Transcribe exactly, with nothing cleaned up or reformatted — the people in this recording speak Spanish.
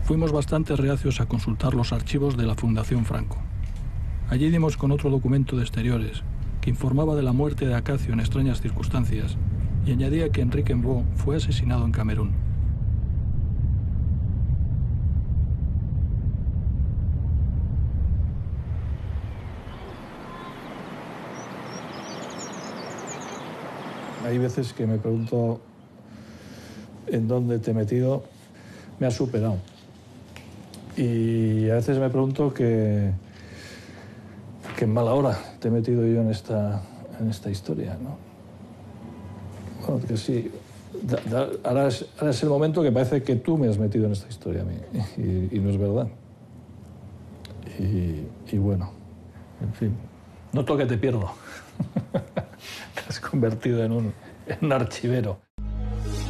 Fuimos bastante reacios a consultar los archivos de la Fundación Franco. Allí dimos con otro documento de exteriores que informaba de la muerte de Acacio en extrañas circunstancias y añadía que Enrique Mbo fue asesinado en Camerún. Hay veces que me pregunto en dónde te he metido. Me has superado. Y a veces me pregunto que, que en mala hora te he metido yo en esta, en esta historia, ¿no? Bueno, que sí, da, da, ahora, es, ahora es el momento que parece que tú me has metido en esta historia a mí, y, y no es verdad. Y, y bueno, en fin, noto que te pierdo. Te has convertido en un, en un archivero.